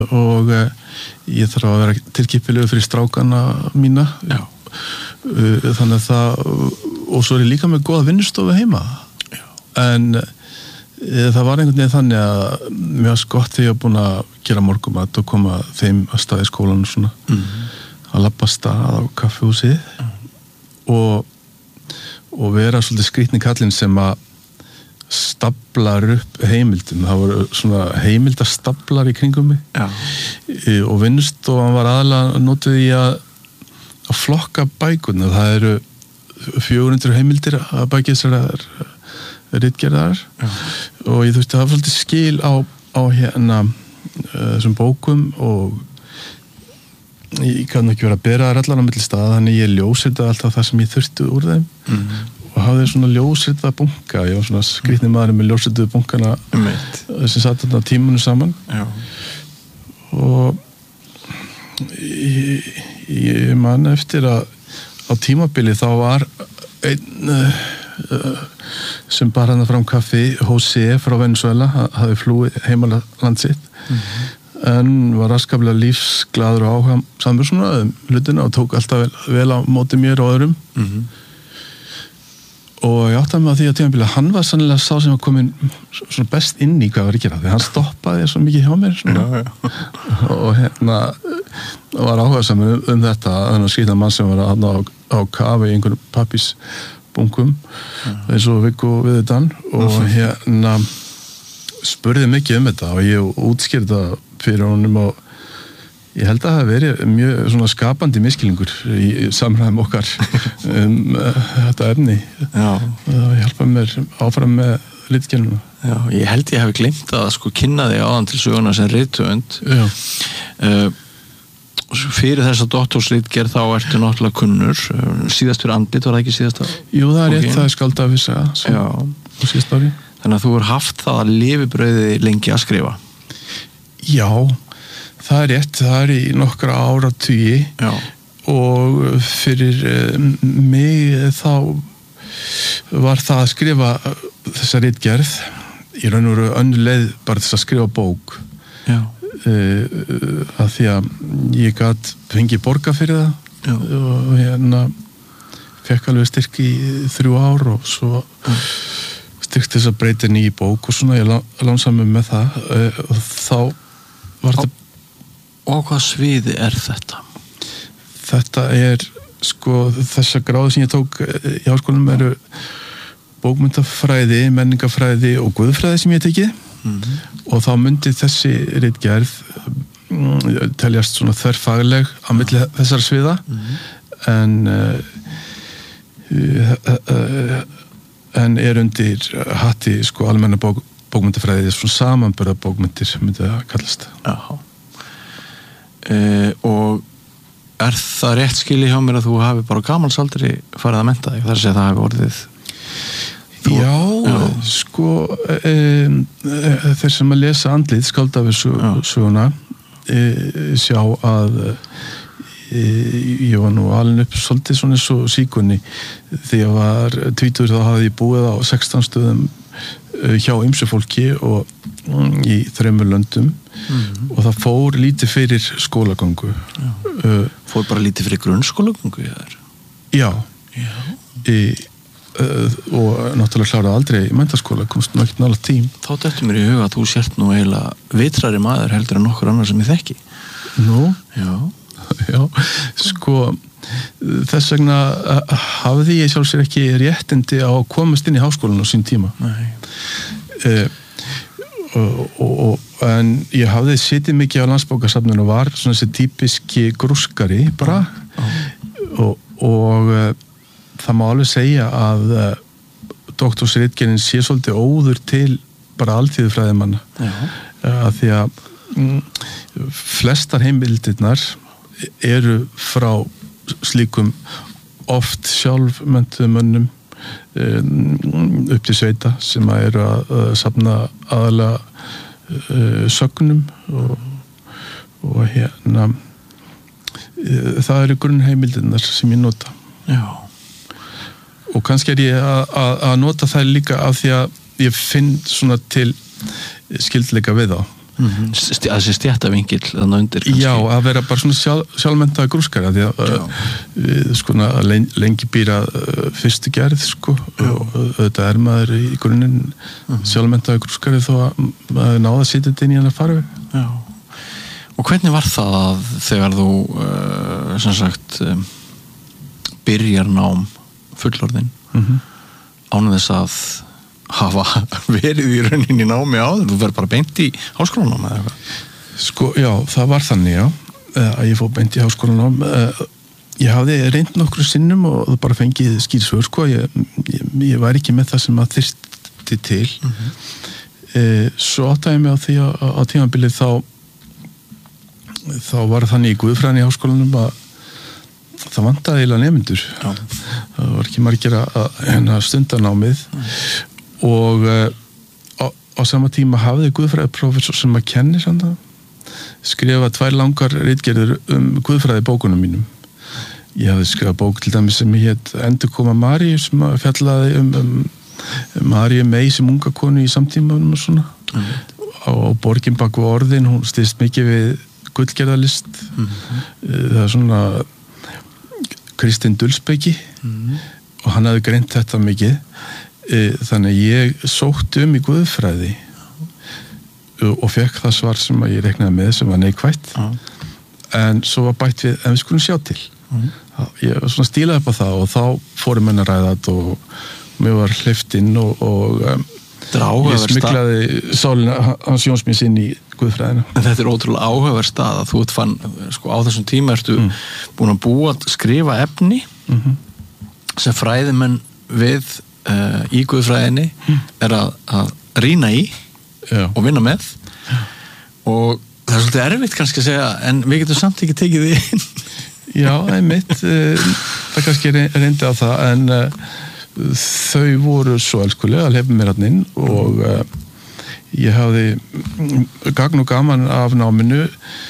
og ég þarf að vera tilkipilegur fyrir strákana mína. Já. Þannig að það, og svo ég líka með góða vinnustofu heima. Já. En það var einhvern veginn þannig að mér var gott þegar ég var búin að gera morgunmat og koma þeim að stað í skólanum svona, að labba stað á kaffihúsið og vera svolítið skrýtni kallinn sem að staplar upp heimildum. Það voru svona heimildastaplar í kringum mig. Já. Og vinnustofan var aðalega notuð í að flokka bækurnar. Það eru 400 heimildir að baki þessar ritgerðar og ég þurfti að hafa svolítið skil á hérna þessum bókum og ég kann ekki vera að bera þær allar á milli staða, þannig ég ljósrita alltaf það sem ég þurfti úr þeim og hafði svona ljósritaða bunka. Ég var svona skrýtni maður með ljósrituðu bunkana sem satt þarna tímunum saman. Já. Og ég man eftir að á tímabili þá var einn sem bar hann fram kaffi, José frá Venezuela, hafði flúið heimaland sitt en var raskaflega lífsglaður og áhugasamur svona hlutina og tók alltaf vel á móti mér og öðrum. Og ég áttaði mig á því á tímabili að hann var sannlega sá sem var komin svona best inn í hvað var að gera, því hann stoppaði svo mikið hjá mér svona. Og hérna var áhugasamur þetta, þannig að skýta mann sem var að á kafi í einhverjum pappísbunkum eins og Viggo við þetta og hérna spurði mikið þetta og ég útskýrði þetta fyrir honum og ég held að það hafi verið mjög svona skapandi miskilningur í samræðum okkar þetta efni. Já. Það hjálpaði mér áfram með ritgerðina. Já, ég held ég hafi gleymt að kynna þig áðan til söguna sem rithöfund. Já. Fyrir þessa doktorsritgerð þá ertu náttúrulega kunnur. Síðast fyrir Andlit, var það ekki síðasta? Jú, það er rétt, það er Skáldavísa Já. Og síðasta ári. Þannig að þú hefur haft það að lifibrauði lengi að skrifa. Já, það er rétt, það er í nokkra áratugi. Já. Og fyrir mig þá var það að skrifa þessa ritgerð í raun og veru önnur leið bara þess að skrifa bók. Já. Að því að ég gat fengið borga fyrir það. Já. Og hérna fekk alveg styrk í 3 ár og svo styrkt þess að breyta ný í bók og svona ég lánsamur með það og þá var þetta. Og hvað sviði er þetta? Þetta er þessa gráðu sem ég tók í háskólanum eru bókmyndafræði, menningafræði og guðfræði sem ég tekið. Og þá myndi þessi ritgerð teljast svona þverfagleg á milli þessar sviða en er undir hatti almenna bókmyndafræði svona samanburða bókmyndir myndi það kallast. Jaha. Og er það rétt skilið hjá mér að þú hafi bara gamalsaldri farið að mennta þig, þar að segja það hafi orðið Já. Þeir sem að lesa Andlit, Skáldavísuna sjá að ég var nú alin upp svolítið svona eins og síkunni þegar ég var 20 þá hafði ég búið á 16 stöðum hjá ýmsu fólki og í 3 löndum og það fór lítið fyrir skólagöngu. Fór bara lítið fyrir grunnskólagöngu? Já. Og náttúrulega kláraði aldrei í menntaskóla, komst nú ekkert nálægt tím. Þá dettur mér í huga að þú sért nú eiginlega vitrari maður heldur en nokkur annar sem ég þekki. Nú? Já. Þess vegna hafði ég sjálf sér ekki réttindi á að komast inn í háskólan á sín tíma. Nei. En ég hafði sitið mikið á Landsbókasafninu og var svona þessi típiski grúskari bara og það má alveg segja að doktorsritgerðin sé svolítið óður til bara alþýðufræðimanna að því að flestar heimildirnar eru frá slíkum oft sjálfmenntuðum mönnum upp til sveita sem eru að safna aðalega sögnum og hérna það eru grunnheimildirnar sem ég nota. Já. Og kannski er ég að nota það líka af því að ég finn svona til skyldleika við þá. þessi stjættavingill þannig undir kannski. Já, að vera bara svona sjálfmenntaði grúskara því að sko lengi býra fyrstu gerð sko og þetta maður í grunninn sjálfmenntaði grúskari þó að maður náða að sitja inn í hann að fara við. Já. Og hvernig var það að þegar þú sem sagt byrjar nám fullorðinn ánum þess að hafa verið í rauninni námi áður, þú verður bara beint í háskólanám eða eitthvað? Sko, já, það var þannig, já, að ég fór beint í háskólanám. Ég hafði reynt nokkru sinnum og það bara fengið skýrsvör, sko, ég var ekki með það sem að þyrfti til. Svo áttaði ég mig á því á tímabilið þá var þannig í guðfræðinni í háskólanum að það vantaði eiginlega nemendur. Það var ekki margir að stunda námið og á sama tíma hafði guðfræðiprófessor sem að kennir hann skrifað 2 langar ritgerðir guðfræði bókunum mínum. Ég hafði skrifað bók til dæmis sem hét Endurkoma Maríu sem fjallaði Maríu mei sem unga konu í samtímanum og svona og Borgin bak við orðin, hún styðst mikið við gullgerðarlist. Það er svona Kristinn Dulsbeki og hann hafði greint þetta mikið. Þannig ég sótti í guðfræði og fekk það svar sem ég reiknaði með sem var neikvætt en svo var bætt við en við skulum sjá til. Ég svona stílaði upp á það og þá fórum menn að ræða þetta og mér var hleypt inn og ég smiklaði sálina hans Jónsmíns inn í guðfræðina. En þetta ótrúlega áhugaverð stað að þú fann, sko á þessum tíma ertu búin að skrifa efni sem fræðimenn við í guðfræðinni er að rýna í og vinna með og það er svolítið erfitt kannski að segja en við getum samt ekki tekið því inn. Já, einmitt það kannski reyndi á það en þau voru svo elskulega að lefa mér hann inn og ég hafði gagn og gaman af náminu.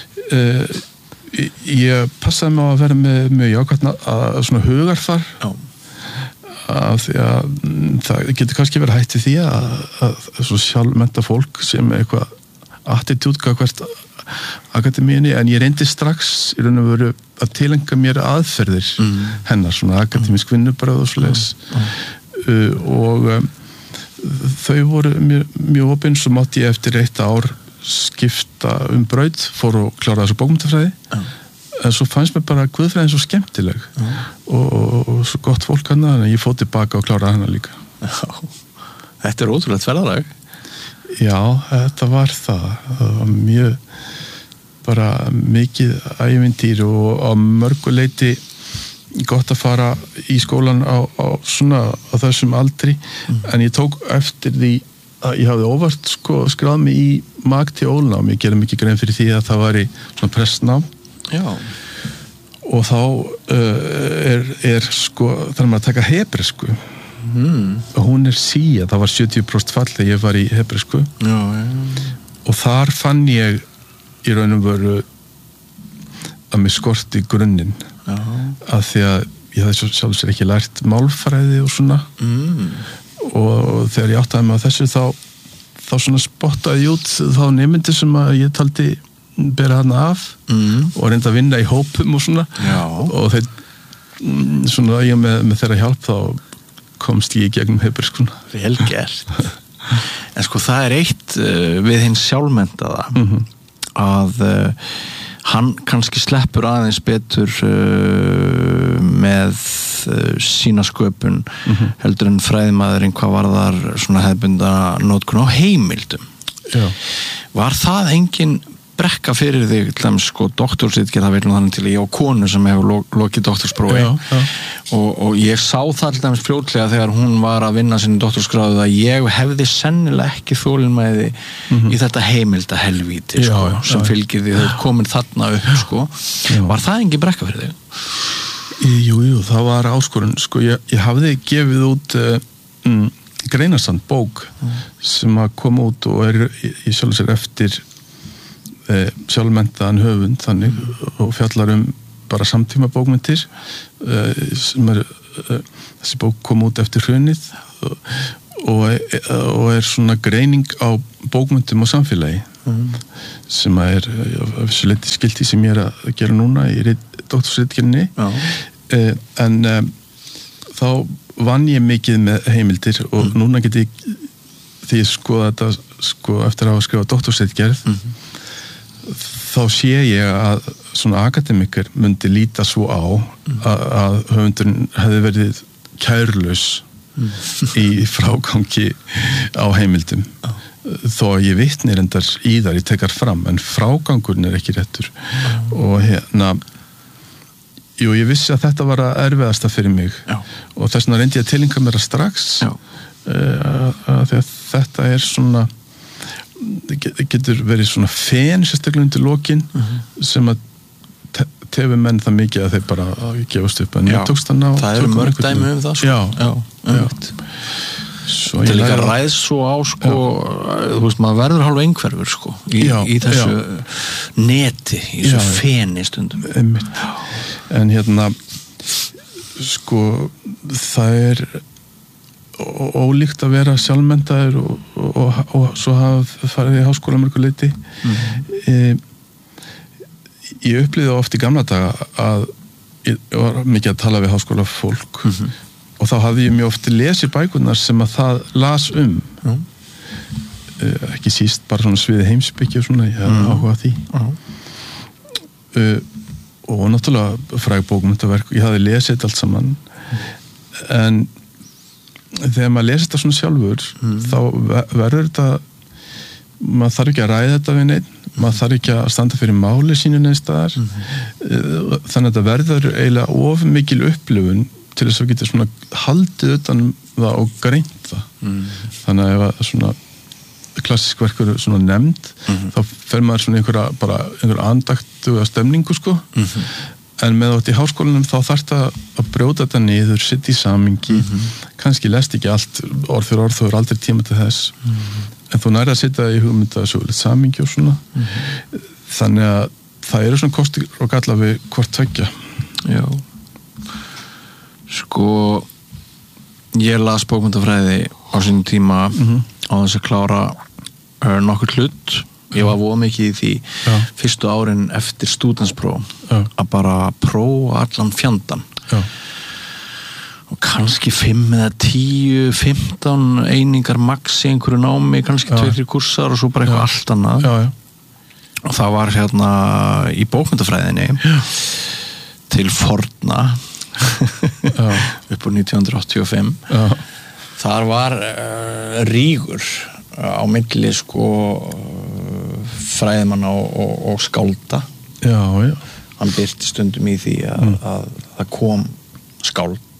Ég passaði mig á að vera með mjög jákvæmt að svona hugarfar af því að það getur kannski verið hætt við því að svo sjálfmennta fólk sem eitthvað attitút gagnvart akademíunni en ég reyndi strax í raun og veru að tilengja mér aðferðir hennar, svona akademísk vinnubröð og svoleiðis og þau voru mjög opin svo mátti ég eftir 1 ár skipta braut, fór og klára þessu bókmennafræði en svo fannst mér bara guðfræðin svo skemmtileg og svo gott fólk hana en ég fór tilbaka og kláraði hana líka. Þetta er ótrúlegt ferðalag. Já, þetta var það var mjög bara mikið ævintýr og á mörgu leyti gott að fara í skólan á svona á þessum aldri en ég tók eftir því að ég hafði óvart sko skráð mig í mag til ólnám, ég gerði mikið grein fyrir því að það var í svona prestnám. Já. Og þá er sko þarf maður að taka hebresku og hún er síja, það var 70% fall þegar ég var í hebresku og þar fann ég í raun og veru að mér skorti grunninn af því að ég hafði sjálfsög ekki lært málfræði og svona og þegar ég áttaði mig á þessu þá svona spottaði ég út þá nemendur sem að ég taldi bera hana af og reynda að vinna í hópum og svona og þeir svona ég með þeirra hjálp þá komst ég í gegnum hebreskuna. Vel gert. En sko það er eitt við hinn sjálfmenntaða að hann kannski sleppur aðeins betur með sína sköpun heldur en fræðimaðurinn hvað varðar svona hefðbunda notkun á heimildum. Já. Var það engin brekka fyrir þig, til dæmis sko doktorsritgerð, það veitum þannig til ég á konu sem hefur lokið doktorsprófi og ég sá það til dæmis fljótlega þegar hún var að vinna sinni doktorsgráðu að ég hefði sennilega ekki þolinmæði í þetta heimildahelvíti sko, sem fylgir því þau komin þarna upp sko. Var það engin brekka fyrir þig? Jú, það var áskorun sko, ég hafði gefið út greinarstand bók sem að koma út og er í sjálf sér eftir sjálfmenntaðan höfund þannig og fjallar bara samtíma bókmyndir sem þessi bók kom út eftir hrunið og er svona greining á bókmyndum og samfélagi sem að þessu leiti skilti sem ég að gera núna í doktorsritgerðinni en þá vann ég mikið með heimildir og núna get ég því ég skoða þetta eftir að hafa skrifað doktorsritgerð þá sé ég að svona akademikar myndi líta svo á að höfundurinn hefði verið kærlaus í frágangi á heimildum þó að ég vitni reyndar í þar ég tekar fram en frágangurinn ekki réttur og jú, ég vissi að þetta var að erfiðasta fyrir mig og þess vegna reyndi ég að tilinka mér að strax að þetta svona getur verið svona fen sérstaklega undir lokin sem að tefur menn það mikið að þeir bara gefast upp en ég tókst það það eru mörg dæmi það já. Þetta er líka ræðs svo á þú veist, maður verður hálf einhverfur í þessu neti í þessu feni stundum en það er ólíkt að vera sjálfmenntaður og svo hafa farið í háskóla mörgu leyti ég upplýði oft í gamla daga að ég var mikið að tala við háskóla fólk og þá hafði ég mjög oft lesið bækurnar sem að það las ekki síst bara svona sviði heimspeki og svona, ég hafði áhuga því og náttúrulega fræg bókmenntaverk ég hafði lesið þetta allt saman en þegar maður lesið þetta svona sjálfur þá verður þetta maður þarf ekki að ræða þetta við neitt maður þarf ekki að standa fyrir máli sínu neins staðar þannig að þetta verður eiginlega of mikil upplifun til þess að geta svona haldið utan það og greint það þannig að ef að svona klassísk verkur svona nefnd þá fer maður svona einhver andakt og stemningu en með átt í háskólanum þá þarf það að brjóta þetta niður, sitta í samingi kannski lest ekki allt orð fyrir orð, þú er aldrei tíma til þess en þú nærið að sitta í hugmyndasögulegt samingi og svona þannig að það eru svona kostir og galla við hvort tveggja Já ég las bókmyndafræði á sínum tíma á þess að klára nokkur hlut ég var voða mikið í því fyrstu árin eftir stúdentspróf að bara prófa allan fjandann og kannski 5 eða 10, 15 einingar max í einhverju námi kannski 2-3 kursar og svo bara eitthvað allt annað og það var í bókmyndafræðinni til forna upp á 1985 þar var rígur á milli fræðimanna og skálda hann birti stundum í því að það kom skáld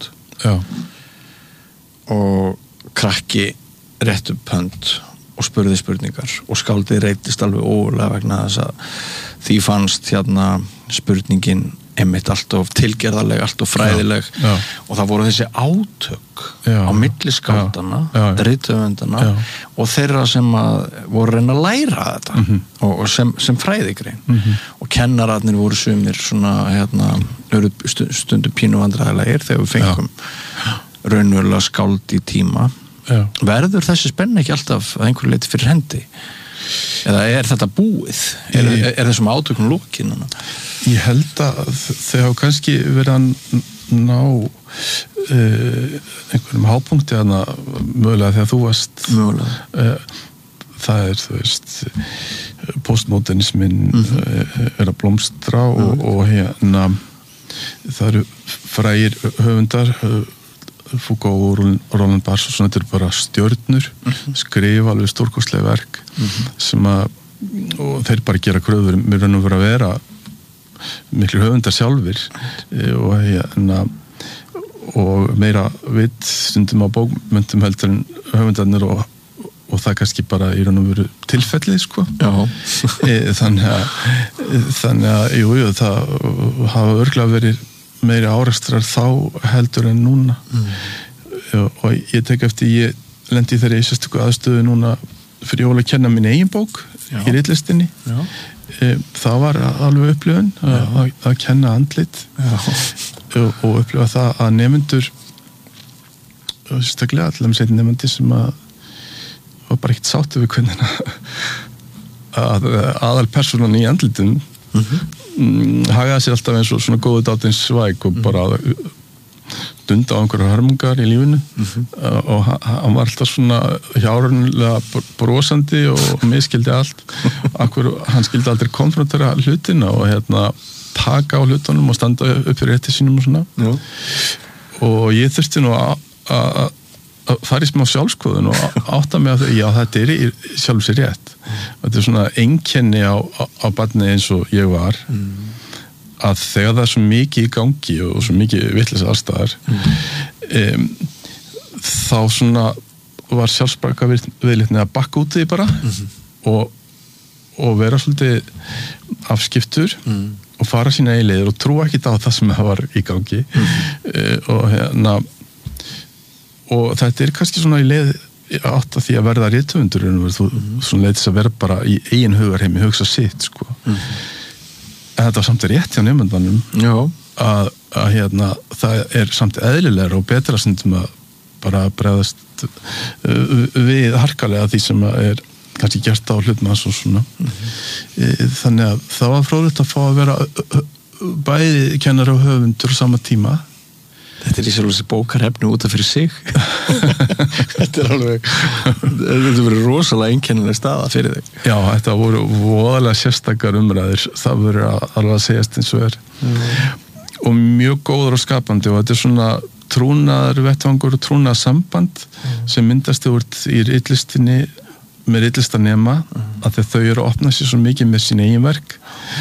og krakki rétt upp hönd og spurði spurningar og skáldið reytist alveg ógurlega vegna þess að því fannst spurningin einmitt alltof tilgerðarleg, alltof fræðileg og það voru þessi átök á milli skáldana rithöfundana og þeirra sem voru að reyna að læra þetta og sem fræðigrein og kennararnir voru sumir svona stundum pínu vandræðilegir þegar við fengum raunverulega skáld í tíma verður þessi spenna ekki alltaf að einhverju leyti fyrir hendi eða er þetta búið er þessum átökum lokinn Ég held að þau hafa kannski verið að ná einhverjum hápunkti mögulega þegar þú varst það þú veist postmodernismin er að blómstra og það eru frægir höfundar Foucault og Roland Barthes og svona þetta eru bara stjörnur skrifa alveg stórkostleg verk sem að og þeir bara gera kröfur mér raun og vera að vera miklu höfundar sjálfir og meira vitt stundum á bókmenntum heldur en höfundarnir og það kannski bara í raun og veru tilfellið þannig að jú, það hafa örugglega verið meiri árekstrar þá heldur en núna og ég tek eftir ég lendi í þeirri sérstöku aðstöðu núna fyrir jól að kenna mín eigin bók í ritlistinni það var alveg upplifun að kenna andlit og upplifa það að nemendur sérstaklega allavega nefndi sem að var bara ekkert sáttu við hvernig að aðalpersonan í andlitum hagaði sér alltaf eins og svona góðu dátins svæk og bara dunda á einhverjar hörmungar í lífinu og hann var alltaf svona hjárunlega brosandi og miskildi allt hann skildi aldrei konfrontera hlutina og taka á hlutunum og standa upp fyrir rétti sínum og svona og ég þurfti nú að fara í smá sjálfskoðun og átta mig að já, þetta í sjálf sér rétt þetta svona einkenni á barni eins og ég var að þegar það svo mikið í gangi og svo mikið vitleysa aðstæðar þá svona var sjálfsbarka viðlitni að bakka út því bara og vera svolítið afskiptur og fara sína eigin leiðir og trúa ekkert á það sem það var í gangi og þetta kannski svona í leið átt að því að verða rithöfundur þú svona leiðis að vera bara í eigin hugarheimi hugsa sitt sko en þetta var samt rétt hjá nemendanum að það samt eðlilegra og betra stundum að bara bregðast við harkalega því sem kannski gert á hlutum hans og svona þannig að það var fróðlegt að fá að vera bæði kennari og höfundur á sama tíma Þetta í sjálf þessi bókarefni út af fyrir sig Þetta alveg þetta verið rosalega einkennileg staða fyrir þig Já, þetta voru voðalega sérstakar umræður það verið alveg að segjast eins og og mjög góður og skapandi og þetta svona trúnaðar vettvangur og trúnaðar samband sem myndast í ritlistinni með ritlistanema að þau eru að opna sér svo mikið með sín eigin verk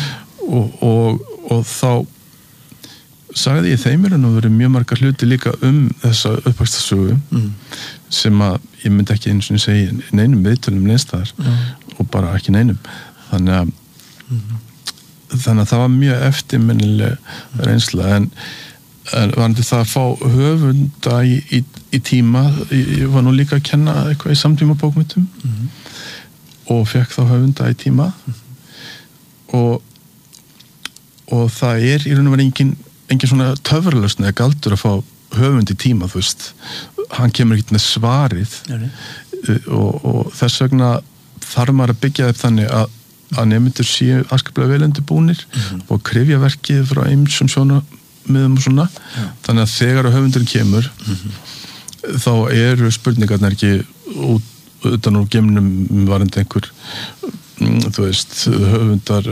og þá sagði ég þeim og verið mjög margar hluti líka þessa uppvækstasögu sem að ég myndi ekki einu sinni segja neinum viðtölum neinstaðar og bara ekki neinum þannig að það var mjög eftirminnileg reynsla en varandi það að fá höfunda í tíma ég var nú líka að kenna eitthvað í samtíma bókmyndum og fekk þá höfunda í tíma og það í raun og veru engin svona töfralausn eða galdur að fá höfund í tíma, þú veist hann kemur ekkert með svarið og þess vegna þarf maður að byggja upp þannig að nemendur séu afskaplega vel undirbúnir og krifja verkið frá ýmsum sjónarmiðum og svona þannig að þegar höfundurinn kemur þá eru spurningarnar ekki utan úr geimnum varandi einhver þú veist, höfundar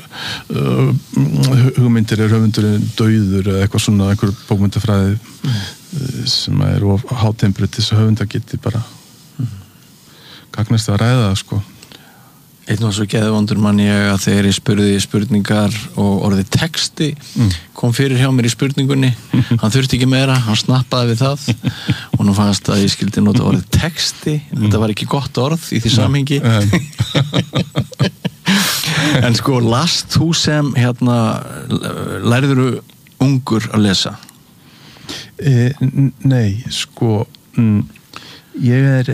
hugmyndir höfundurinn dauður eða eitthvað svona, einhver bókmyndafræði sem of háteimbruð til þess að höfundar geti bara gagnast að ræða það, sko. Einn og svo geðvondur man ég að þegar ég spurði spurningar og orðið texti kom fyrir hjá mér í spurningunni hann þurfti ekki meira, hann snappaði við það og nú fannst að ég skildi nota orðið texti, þetta var ekki gott orð í því samhengi en sko last þú sem lærðuru ungur að lesa? Nei, sko ég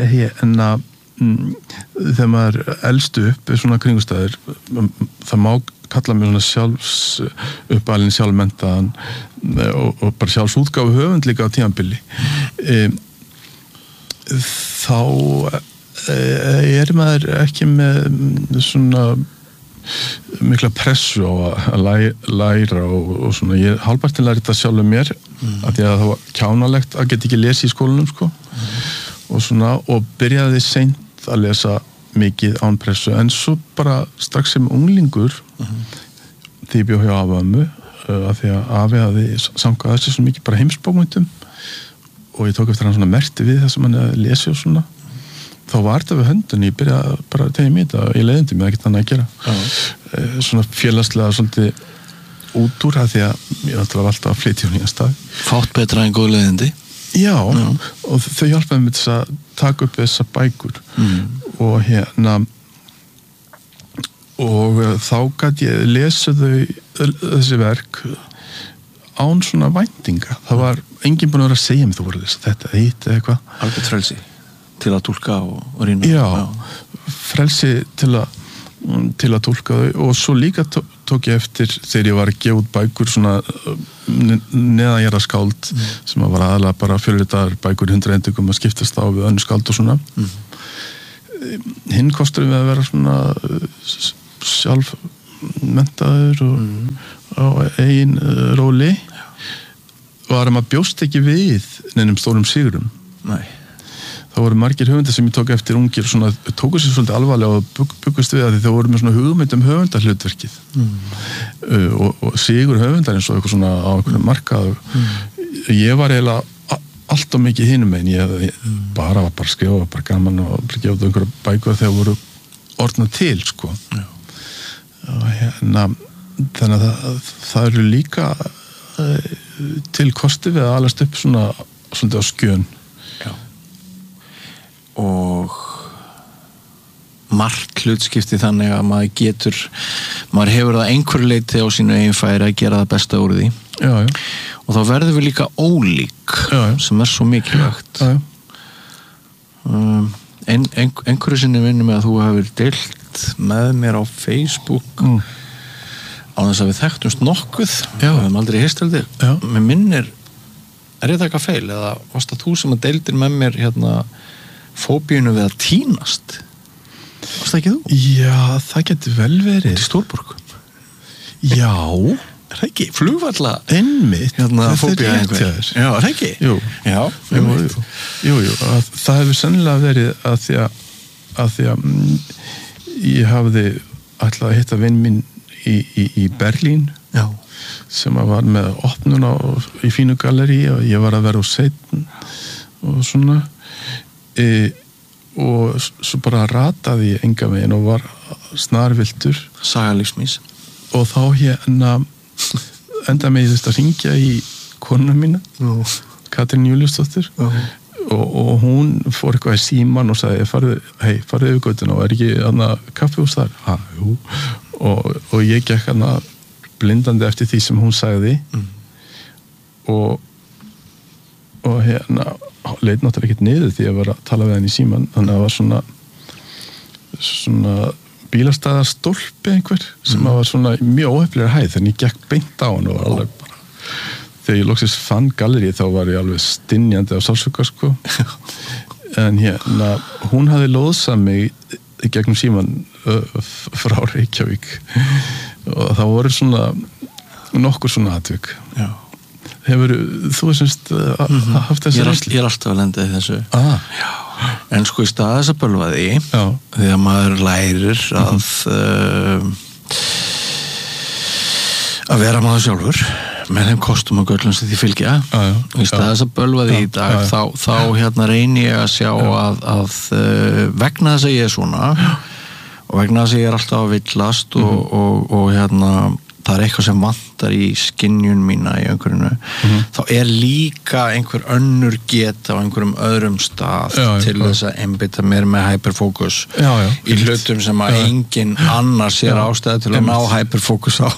þegar maður elstu upp svona kringustæður það má kalla mig svona uppalinn sjálfmenntaðan og bara sjálfsútgáfu höfund líka á tímabili þá maður ekki með svona mikla pressu á að læra og svona, ég hálfpartinn læri þetta sjálfur mér af því að það var kjánalegt að geta ekki lesi í skólanum sko og svona, og byrjaði seint að lesa mikið án pressu en svo bara strax sem unglingur því ég bjó hjá afa ömmu af því að afi hafði samkvæðast sér svo mikið bara heimsbókmyndum og ég tók eftir hann svona merkti við það sem hann lesi og svona þá var þetta við höndun, ég byrjaði bara að tegja mér þetta, ég leiðindi mig ekkert annað að gera svona félagslega svolítið út úr það því að ég var alltaf að flytja hún í að stað Fátt betra en góð leiðindi Já, og þau hjálpaði mér þess að taka upp þessa bækur og og þá gæti ég lesa þessi verk án svona væntinga það var enginn búinn að vera að segja mér þú voru þess þetta eitt eða eitthvað Algjört frelsi til að túlka og rýna Já, frelsi til að túlka þau og svo líka tók ég eftir þegar ég var að gefa út bækur svona neðanjara skáld sem var aðalega bara fjölritar bækur 100 endingum að skiptast á við önnur skáld og svona hinn kostur við að vera svona sjálfmenntaður og á eigin róli var að maður bjóst ekki við neinum stórum sigurum. Nei. Það voru margir höfundar sem ég tók eftir ungir svona, tóku sér svolítið alvarlega og byggust við að því það voru með svona hugmynd höfundarhlutverkið og sigur höfundar eins og eitthvað svona á einhvern markað ég var eiginlega allt og mikið hinum einn ég var bara að skrifa, bara gaman og gefa það einhverja bækur þegar voru orðnað til sko og þannig að það eru líka til kosti við að alast upp svona svolítið á skjön og margt hlutskipti þannig að maður hefur það einhverju leyti á sínu eigin færi að gera það besta úr því og þá verðum við líka ólík sem svo mikilvægt einhverju sinni vinnum með að þú hefur deilt með mér á Facebook á þess að við þekktumst nokkuð við hefum aldrei hist heldur með minnir, er þetta eitthvað feil eða varst það þú sem að deildir með mér fóbíunu við að tínast varst það ekki þú? Já, það getur vel verið í Stórborgum já, er það ekki? Flugvalla einmitt, fóbía einhver já, er það ekki? Jú, það hefur sennilega verið að því að ég hafði ætlað að hitta vinn minn í Berlín sem var með opnun í fínu gallerí og ég var að vera úr seinna og svona og svo bara rataði ég enga veginn og var snarviltur saga lífsmís og þá enda mig að hringja í konuna mína Katrín Júlíusdóttir og hún fór eitthvað í síman og sagði farðu yfir götuna og er ekki kaffihús þar? Jú og ég gekk blindandi eftir því sem hún sagði og leit náttúrulega ekkert niður því að var að tala við henni í síman þannig að það var svona bílastæðarstólpi einhver sem var svona mjög óhefnilega hæð þannig ég gekk beint á hann og var alveg bara þegar ég loksins fann galleríið þá var ég alveg stynjandi á sársauka sko en hún hafði lóðsað mig í gegnum síman frá Reykjavík og það voru svona nokkur svona atvik hefur þú semst haft þessi ég er alltaf að lenda í þessu en sko í stað þess að bölva því þegar maður lærir að vera maður sjálfur með þeim kostum og göllum sem því fylgja og í stað þess að bölva því í dag þá reyni ég að sjá að vegna þess að ég er svona og vegna þess að ég er alltaf að villast og það er eitthvað sem vantar í skynjun mína í einhverjunu þá er líka einhver önnur geta á einhverjum öðrum stað til þess að einbeita mér með hyperfókus í hlutum sem að engin annars sér ástæði til að ná hyperfókus á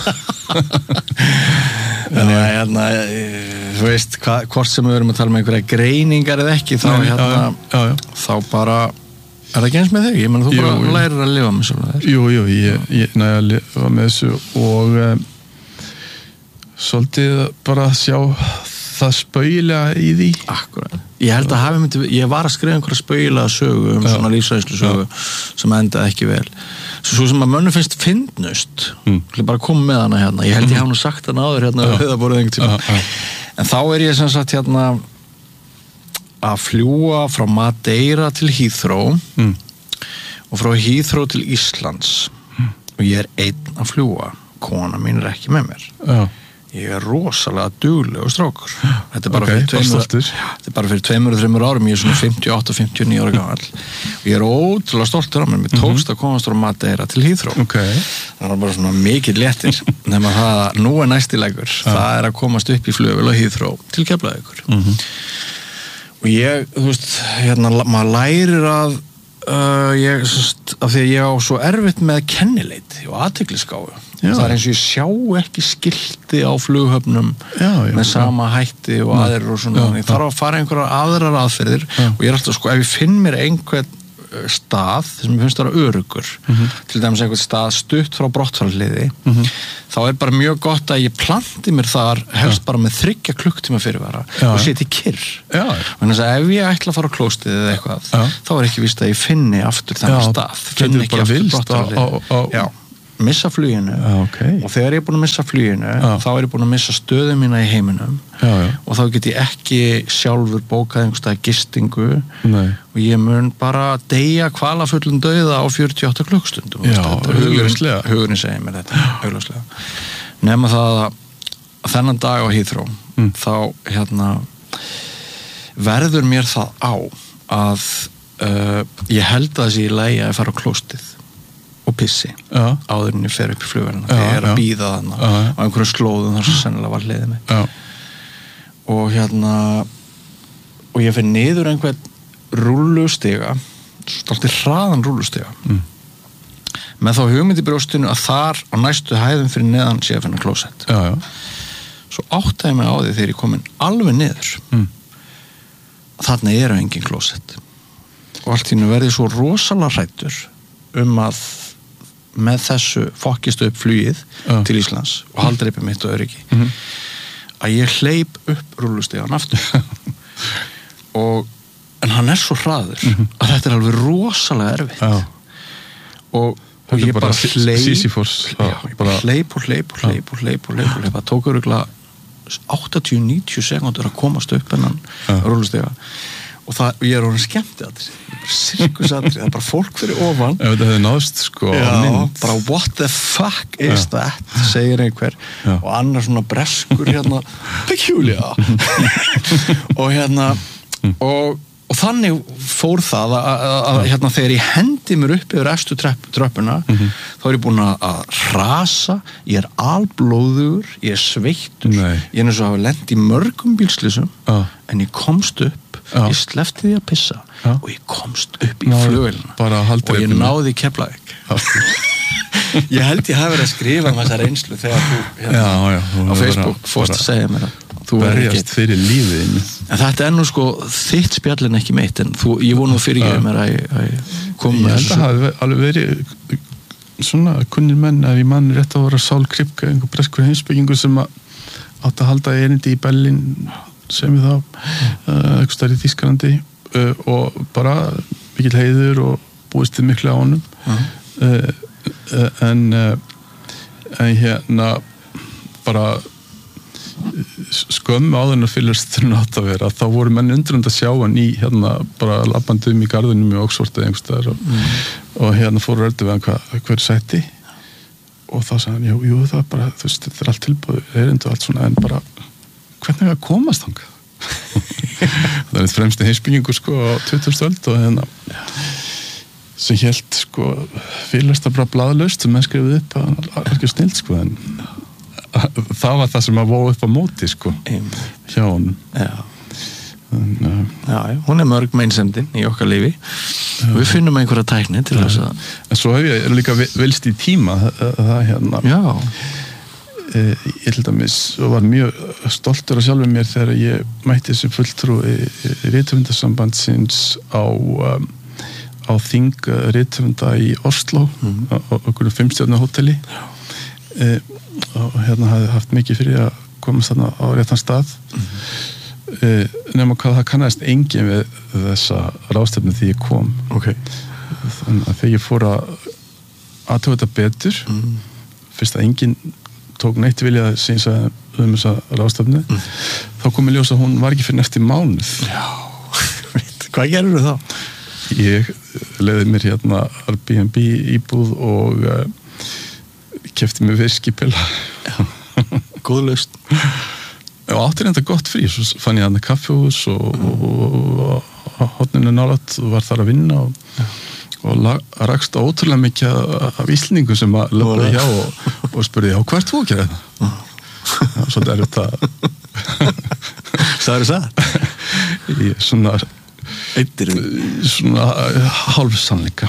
þannig að þú veist hvort sem við erum að tala með einhverja greiningar eða ekki þá bara er það ekki eins með þig? Ég menn þú bara lærir að lifa með svona þér. Jú, ég næði að lifa með þessu og svolítið bara að sjá það spaugilega í því. Akkurat. Ég held að ég var að skrifa einhverja spaugilega sögu svona lífsreynslu sögu sem endaði ekki vel. Svo sem að mönnum finnst fyndnust ég bara koma með hana ég held ég hef nú sagt hana áður við höfðaborðið einhvern tíma. En þá er ég sem sagt að fljúa frá Madeira til Heathrow og frá Heathrow til Íslands og ég er einn að fljúa kona mín er ekki með mér ég er rosalega duglegur strákur þetta er bara fyrir 2-3 árum ég er svona 58-59 ára gamall og ég er ótrúlega stoltur af mér mér tókst að komast frá Madeira til Heathrow það var bara svona mikið léttir nema það nú er næstilegur það er að komast upp í flugvél á Heathrow til Keflavíkur og ég, þú veist, maður lærir að af því að ég á svo erfitt með kennileiti og athyglisgáfu það er eins og ég sjá ekki skilti á flughöfnum með sama hætti og aðrir og svona ég þarf að fara einhverjar aðrar aðferðir og ég er alltaf sko, ef ég finn mér einhvern stað sem ég finnst að vera öruggur til dæmis einhvern stað stutt frá brottfararliði þá bara mjög gott að ég planti mér þar helst bara með 3 klukktíma fyrirvara og setja kyrr þannig að ef ég ætla að fara á klóstið eða eitthvað þá ekki víst að ég finni aftur þennan stað finni ekki aftur brottfararliði missa fluginu og þegar ég búin að missa fluginu þá ég búin að missa stöðu mína í heiminum og þá get ég ekki sjálfur bókað einhverstað gistingu og ég mun bara deyja kvalafullum dauða á 48 klukkstundum hugurinn segir mér þetta augljóslega nema það að þennan dag á Heathrow þá verður mér það á að ég held að þessi í lagi að fara á klóstið og pissi áður en ég fer upp í flugvélina þegar ég að bíða þarna á einhverjum slóðum þar sem sennilega var hliðið mig og ég fer niður einhvern rúllustiga stoltið hraðan rúllustiga með þá hugmynd í brjóstinu að þar á næstu hæðum fyrir neðan sé að finna klósett svo áttaði mig á því þegar ég komin alveg niður þarna engin klósett og allt í einu verði svo rosalega hræddur að með þessu fokkist upp flugið til Íslands og haldreipi mitt og öryggi að ég hleyp upp rúllustegan aftur en hann svo hraður að þetta alveg rosalega erfitt og ég bara hleyp það tók örugglega 80-90 sekundur að komast upp hennan rúllustega og ég orðin skemmtiatrið sirkusatrið, það bara fólk fyrir ofan ef þetta hefði náðst bara what the fuck is that segir einhver og annar svona breskur peculiar og þannig fór það að þegar ég hendi mér upp yfir efstu tröppuna þá ég búin að rasa ég alblóðugur, ég sveittur ég eins og hafa lent í mörgum bílslysum en ég komst upp ég sleppti því að pissa og ég komst upp í flugvélina og ég náði Keflavík ég held ég hafi verið að skrifa þessa reynslu þegar þú á Facebook fórst að segja mér að þú berjast fyrir lífiðinu en þetta nú þitt spjallin ekki meitt en ég vonu fyrir mér að koma ég held að hafi alveg verið svona kunnir menn ef ég mann rétt að vera Sál Kripke einhver breskur heimspekingur sem átt að halda erindi í Berlín sem við eitthvað stærri Þýskalandi og bara mikill heiður og búist þið miklu á honum en bara skömmu áður en að fyrirlesturinn átt að vera þá voru menn undrund að sjá hann í bara labbandi í garðinum í Oxford eða einhvers staðar og fóru öllu við hann hver sætti og þá sagði hann, jú það bara þú veist, þetta allt tilbúið erindu og allt svona en bara hvernig að komast þangað það fremsti heimspekingur á 20. öld og sem hélt fyrirlestar bara blaðlaust sem menn skrifuð upp að alveg snilt en það var það sem að vóa upp á móti hjá honum hún mörg meinsemdin í okkar lífi og við finnum einhverja tækni til þess að en svo hef ég líka vilst í tíma það ég til dæmis og var mjög stoltur af sjálfum mér þegar ég mætti þessi fulltrúi rithöfundasambandsins á þing rithöfunda í Oslo á okkur 5-stjörnu hóteli og hafði haft mikið fyrir að komast þarna á réttan stað nema hvað það kannast engin við þessa ráðstefnu því ég kom þannig að þegar ég fór að athuga þetta betur fyrst að engin tók neitt vilja að síns að þessa ráðstefnu þá kom í ljós að hún var ekki fyrir eftir mánuð hvað gerur þú þá? Ég leiði mér Airbnb íbúð og keypti mér viskipilla góð lausn og átti reynda gott frí svo fann ég kaffihús og horninu nálægt og var þar að vinna og rakst ótrúlega mikið af Íslendingum sem að lögðu hjá og spurði hvað ert þú að gera þetta? Svolítið er þetta Sagður það? Ég svona hálfsannleika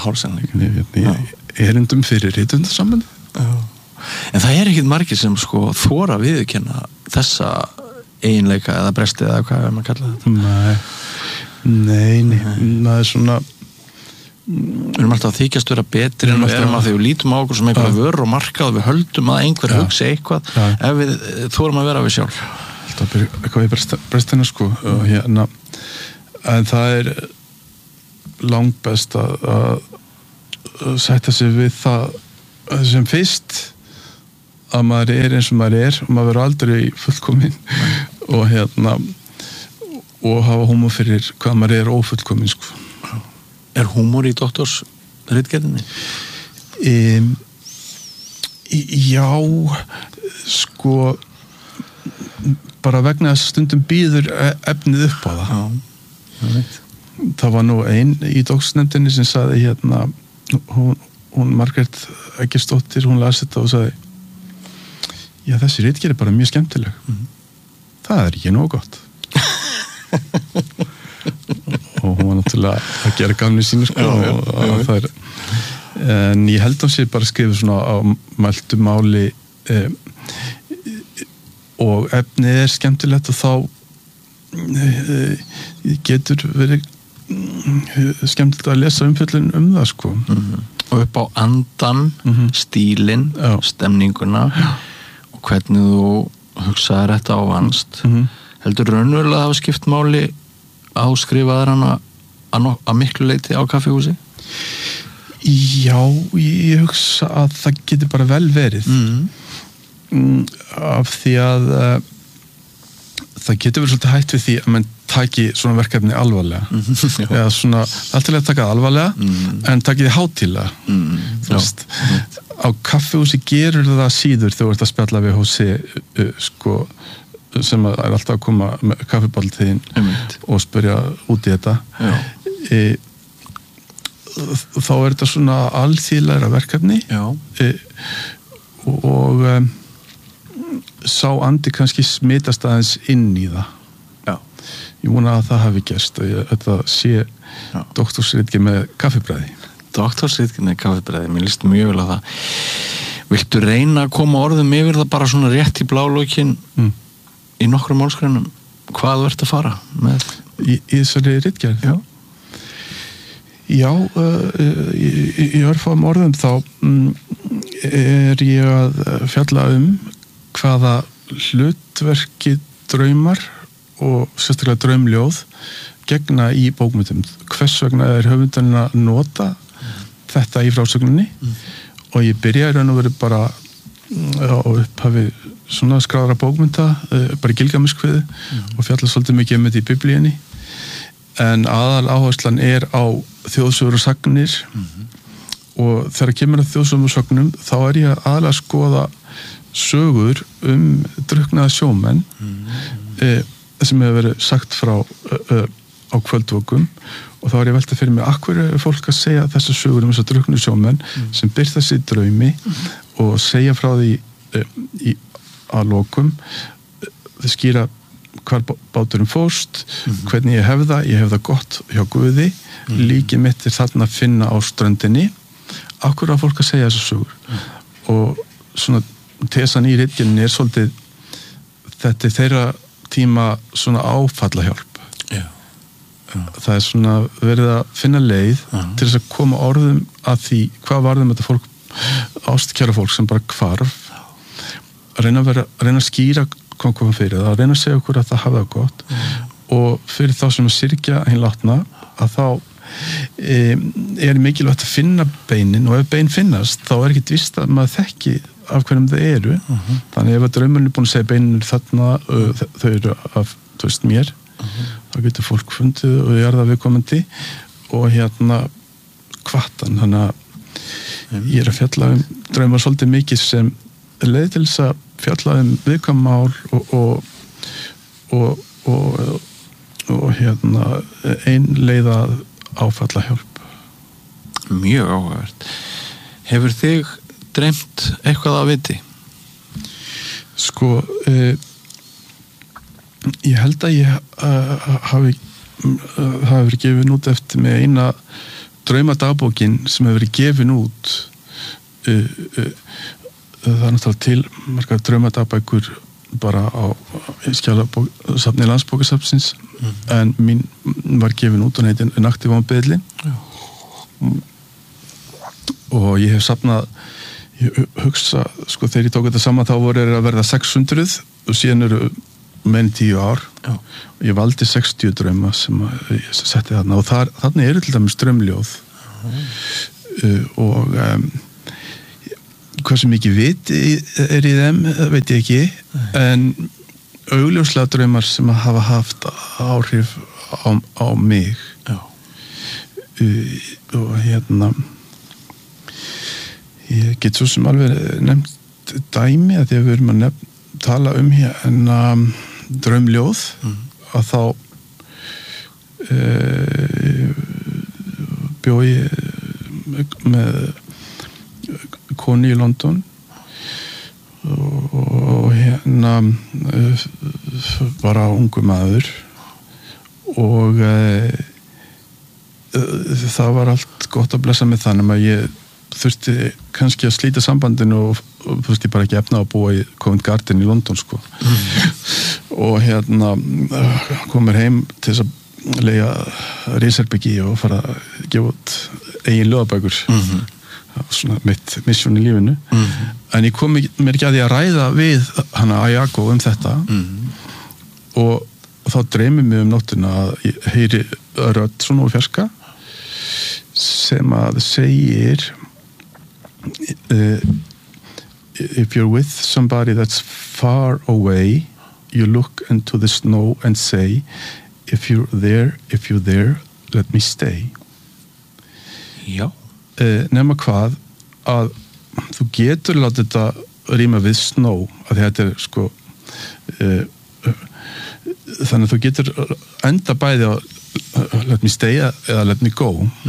ég erindum fyrir rithöfundasambandi en það ekkert margir sem þora viðurkenna þessa eiginleika eða bresti eða hvað maður kalla þetta nei það er svona Við erum alltaf að þykjast vera betri en við erum að því við lítum á okkur sem einhverja vörur og markað og við höldum að einhver hugsi eitthvað ef við þorum að vera við sjálf. Alltaf eitthvað í brestina sko og hérna en það langbest að sætta sig við það sem fyrst að maður eins og maður og maður verður aldrei fullkominn og hérna og hafa húmor fyrir hvað maður ófullkominn sko. Húmor í doktorsritgerðinni? Já sko bara vegna þess að stundum býður efnið upp á það. Það var nú ein í doktorsnefndinni sem sagði hérna hún Margrét Eggertsdóttir, hún las þetta og sagði já, þessi ritgerð bara mjög skemmtileg. Það ekki nógu gott. Og hún var náttúrulega að gera gamni sínu sko en ég held að hún sé bara skrifið svona á mæltu máli og efnið skemmtilegt og þá getur verið skemmtilegt að lesa umfjöllun það sko og upp á andan stílinn, stemninguna og hvernig þú hugsaðir þetta á vanst heldur raunverulega að hafa skipt máli á skrifaðar hana að miklu leyti á kaffihúsi? Já, ég hugsa að það getur bara vel verið af því að það getur verið svolítið hætt við því að mann taki svona verkefni alvarlega eða svona, alltaf að taka það alvarlega en taki því hátíðlega þú veist, á kaffihúsi gerur það síður þegar þú ert að spjalla við hósi sko sem alltaf að koma með kaffiball til þín og spyrja út í þetta þá þetta svona alþýðlegra verkefni og sá andi kannski smitast aðeins inn í það ég vona að það hafi gerst og þetta sé doktorsritgerð með kaffibræði með kaffibræði, mér líst mjög vel á það. Viltu reyna að koma orðum yfir það bara svona rétt í blálókin í nokkrum málsgreinum hvað þú ert að fara með í þessari ritgerð? Já, í örfáum orðum þá ég að fjalla hvaða hlutverki draumar og sérstaklega draumljóð gegna í bókmyndum. Hvers vegna höfundarnir að nota þetta í frásögninni og ég byrjaði raun og verið bara á upphafi svona skráðra bókmynda bara í Gilgamesh-kviðu og fjalla svolítið mikið þetta í biblíunni en aðal áherslan á þjóðsögur og sagnir og þegar kemur að þjóðsögum og sagnum þá ég aðalega að skoða sögur drukknaða sjómenn sem hefur verið sagt frá á kvöldvökum og þá ég veltað fyrir mig af hverju er fólk að segja þessar sögur þessar drukknu sjómenn sem birta sig í draumi og segja frá því að lokum þau skýra hvar báturinn fórst hvernig ég hef það gott hjá Guði líkið mitt þarna að finna á ströndinni af hverju að fólk að segja þessar sögur og svona tesan í ritgerðinni svolítið þetta þeirra tíma svona áfallahjálp það svona verið að finna leið til þess að koma orðum að því hvað varðum þetta fólk ástkjara fólk sem bara hvarf að reyna að skýra hvað kom fyrir það, að reyna að segja okkur að það hafa það gott og fyrir þá sem að syrgja hinn látna að þá mikilvægt að finna beinin og ef bein finnast þá ekkert víst að maður þekki af hverjum þau eru þannig ef að draumurinn búin að segja beinin þarna þau eru af, þú veist, mér þá getur fólk fundið og ég það viðkomandi og hérna kvattan, þannig að ég að fjalla draumar svolítið mikið sem leið til þess að fjalla viðkvæmmál og hérna ein leið að áfalla hjálp. Mjög áhugavert. Hefur þig dreymt eitthvað að viti? Sko ég held að ég hafi verið gefin út eftir með eina draumadagbókin sem hefur verið gefin út það er náttúrulega til margar draumadagbækur bara á skjalasafni Landsbókasafnsins en mín var gefin út og heitin En aktívan beðli og ég hef safnað, ég hugsa sko þegar ég tók þetta saman þá voru að verða 600 og síðan eru meðin 10 ár og ég valdi 60 drauma sem ég setti þarna og þarna eru til dæmis draumljóð og hvað sem ekki vit er í þeim veit ég ekki en augljóslega draumar sem hafa haft áhrif á mig og ég get svo sem alveg nefnt dæmi að því að við erum að tala hérna draumljóð að þá bjó ég með konu í London og hérna bara ungu maður og það var allt gott að blessa með þannig að ég þurfti kannski að slíta sambandinu og þurfti bara ekki efna að búa í Covent Garden í London sko og hérna komur heim til þess að leigja risherbyggi og fara að gefa út eigin ljóðabækur svona mitt mission í lífinu en ég kom mér ekki að því að ræða við hana Ayako þetta og þá dreymir mig nóttina að ég heyri rödd svona úr fjarska sem að segir if you're with somebody that's far away you look into the snow and say if you're there, let me stay Já nema hvað að þú getur látið þetta ríma við snow að þetta er sko þannig að þú getur enda bæði á let me stay eða let me go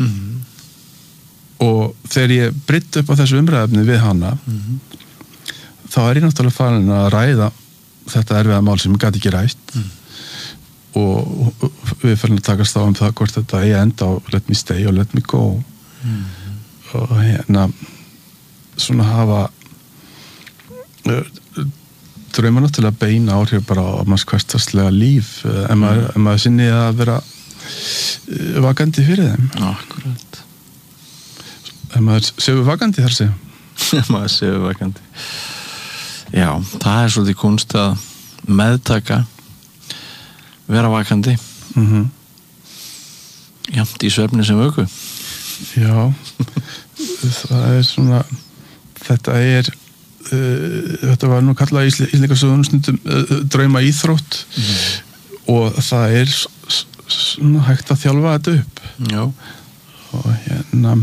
og þegar ég brytt upp á þessu umræðefni við hana þá er ég náttúrulega farin að ræða þetta erfiða mál sem ég gat ekki rætt og við farin að takast á það hvort þetta eigi enda á let me stay og let me go og hérna svona hafa draumar náttúrulega beina áhrif bara á manns hversdagslega líf ef maður sinni að vera vakandi fyrir þeim Akkurat ef maður séu vakandi þar sé ef maður séu vakandi Já, það er svolítið kunst að meðtaka vera vakandi jafnt í svefni sem vöku Já það er svona þetta var nú kallað í íslensku stundum drauma íþrótt og það er svona hægt að þjálfa þetta upp Já og hérna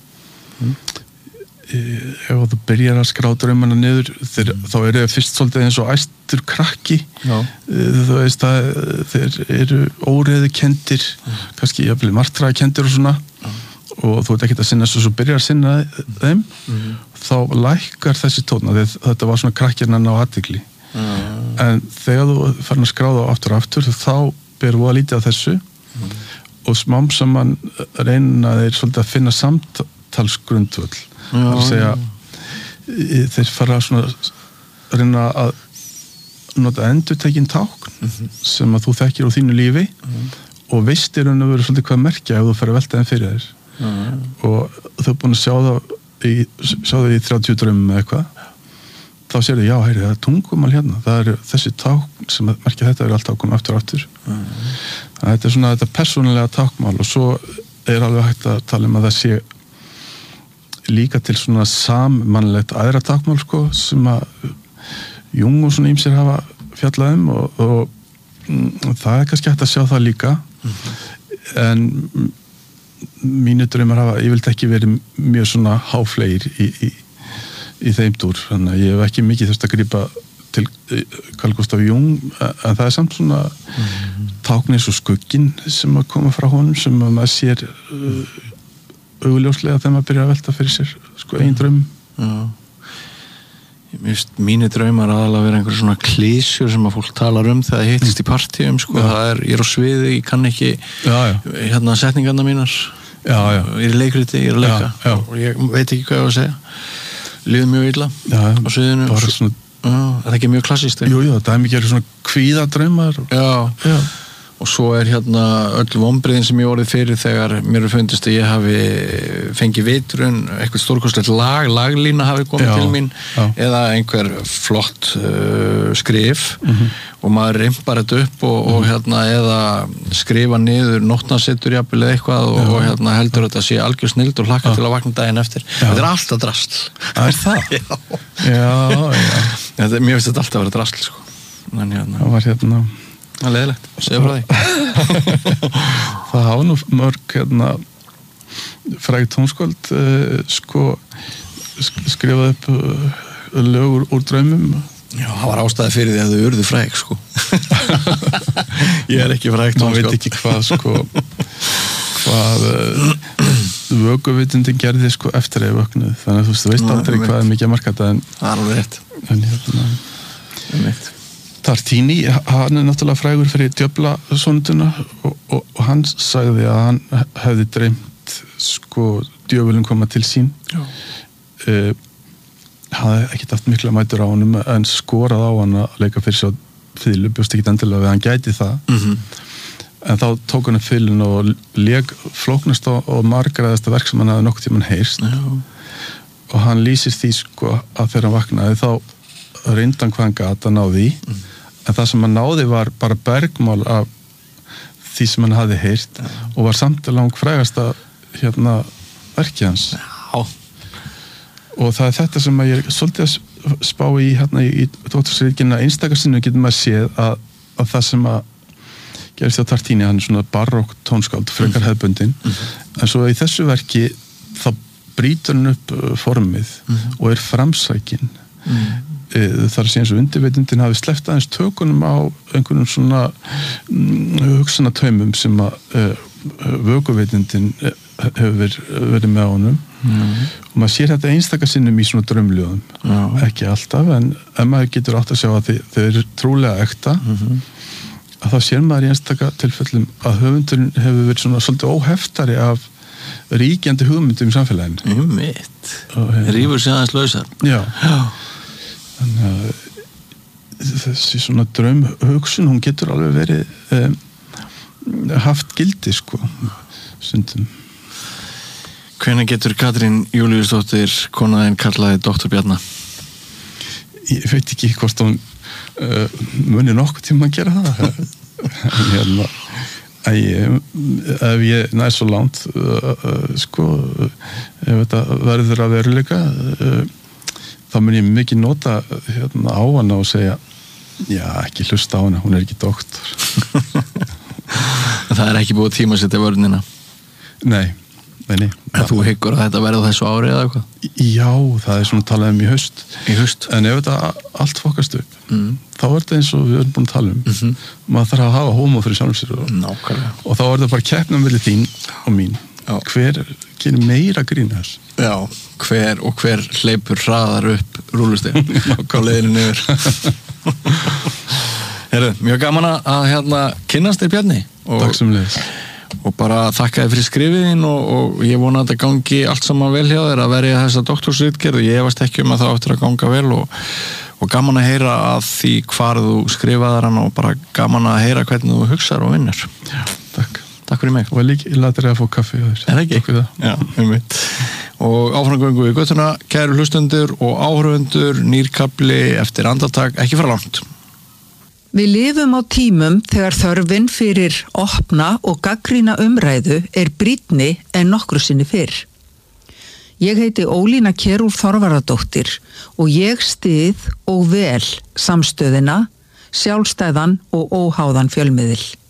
ef þú byrjar að skrá draumana niður þá eru það fyrst svolítið eins og æstur krakki þú veist að þeir eru óreiðukendir kannski jafnvel martraðakendir og svona og þú ert ekkert að sinna svo byrjar að sinna þeim þá lækkar þessi tóna þetta var svona krakkirna ná athygli en þegar þú farin að skráða aftur þá ber þú að lítið á þessu og smám saman reyna þeir svolítið að finna samtalsgrundvöll það að segja þeir fara svona að reyna að nota endurtekin tákn sem að þú þekkir á þínu lífi og veist í raun og veru svolítið hvað merkja ef þú fer að velta þeim fyrir þér og þú er búin að sjá það í 30 draumum eða eitthvað þá sér þau, já, heyri, það er tungumál hérna það eru þessi tákn sem merkja þetta er alltaf komið aftur þetta er svona þetta persónulega táknmál og svo er alveg hægt að tala að það sé líka til svona sammannlegt aðra táknmál sko sem að Jung og svona ýmsir hafa fjallað og það er kannski hægt að sjá það líka en mínu draumar hafa yfirleitt ekki verið mjög svona háflegir í þeim dúr, þannig að ég hef ekki mikið þurft að grípa til Carl Gustav Jung en það er samt svona tákn eins og skugginn sem að koma frá honum sem að maður sér augljóslega þegar maður byrjar að velta fyrir sér sko eigin draum Mínu draumar aðalega vera einhver svona klísjur sem að fólk talar þegar það hittist í partíum sko. Það ég er á sviði, ég kann ekki hérna setningarna mínar ég er í leikriti, ég er að leika og ég veit ekki hvað ég var að segja líður mjög illa á sviðinu svona, er það ekki mjög klassíst? Jú, það er mikið svona kvíðadraumar og svo hérna öll vonbrigðin sem ég orðið fyrir þegar mér fundist að ég hafi fengið vitrun, eitthvað stórkostlegt laglína hafi komið til mín eða einhver flott skrif og maður rimpar þetta upp og hérna eða skrifa niður nótnasettur jafnvel eða eitthvað og hérna heldur þetta sé algjör snild og hlakka til að vakna daginn eftir. Þetta alltaf drasl. Það? Já. Mér finnst þetta alltaf að vera drasl sko. En hérna. Það var hérna það er leiðilegt, segja frá því. Það hafa nú mörg fræg tónskáld skrifað upp lögur úr draumum. Já, það var ástæði fyrir því að þau urðu fræg sko. Ég er ekki fræg tónskáld. Man veit ekki hvað vökuvitundin gerði eftir að ég vöknuð, þannig að þú veist aldrei hvað er mikið að marka þetta það er alveg rétt. En hérna Tartini, hann er náttúrulega frægur fyrir Djöfla-sonutuna og hann sagði að hann hefði dreymt djöfulinn koma til sín. Hafði ekkert haft mikla mætur á honum en skorað á hann að leika fyrir svo fiðlu, bjóst ekkert endilega við að hann gæti það. En þá tók hann fiðlun og lék flóknast og margraðasta verk sem hann hafði nokkuð tímann heyrst. Og hann lýsir því að þegar hann vaknaði þá reyndan hvað hann gat að ná því en það sem hann náði var bara bergmál af því sem hann hafði heyrt og var samt langt frægasta verkið hans. Og það er þetta sem ég svolítið að spá í í doktorsritgerðinni einstakarsinu getur maður séð að það sem að gerist á Tartini, hann er svona barokk tónskáld, frekar hefðbundin en svo í þessu verki þá brýtur hann upp formið og er framsækin þar sé eins og undirveitundin hafi sleppt aðeins tökunum á einhvernum svona hugsanataumum sem að vökuveitundin hefur verið með honum og maður sér þetta einstakarsynum í svona draumljóðum ekki alltaf en ef maður getur átt að sjá að þau eru trúlega ekta að þá sér maður í einstaka tilfellum að höfundurinn hefur verið svona svolítið óheftari af ríkjandi hugmyndum í samfélaginu. Mitt. Rífur sig aðeins lausar. Já. Þannig að þessi svona draumhugsun, hún getur alveg verið haft gildi stundum. Hvenær getur Katrín Júlíusdóttir konaðinn kallaði Dr. Bjarna? Ég veit ekki hvort hún muni nokkuð tíma að gera það. Ef ég næ svo langt ef þetta verður að veruleika þá mun ég mikið nota á hana og segja já, ekki hlusta á hana, hún er ekki doktor. Það er ekki búið tíma að setja vörnina? Nei. En þú hyggur að þetta verður þessu ári eða eitthvað? Já, það er svona talað í haust. Í haust? En ef þetta allt fokast upp þá er þetta eins og við erum búin að tala maður þarf að hafa hóma fyrir sjálfum sér og þá er þetta bara keppnum milli þín og mín. Hver gerir meira grín þess? Já, hver hleypur hraðar upp rúlustig á leiðinu niður. Heyrðu, mjög gaman að kynnast þér Bjarni Takk sem leiðis og bara þakka þér fyrir skrifiðin og ég vona að þetta gangi allt saman vel hjá þér að verja þessa doktorsritgerð og ég efast ekki að það áttur að ganga vel og gaman að heyra að því hvar þú skrifaðar hann og bara gaman að heyra hvernig þú hugsar og vinnur. Já, takk. Takk fyrir mig. Og líka latur að fá kaffi á þér. Er ekki? Já, og áframgöngu í göttuna, kæru hlustundur og áhörfundur, nýrkafli eftir andartak, ekki fara langt. Við lifum á tímum þegar þörfin fyrir opna og gagnrýna umræðu brýnni en nokkru sinni fyrr. Ég heiti Ólína Kjerúl Þorvarðardóttir og ég styð og vel samstöðina, sjálfstæðan og óháðan fjölmiðil.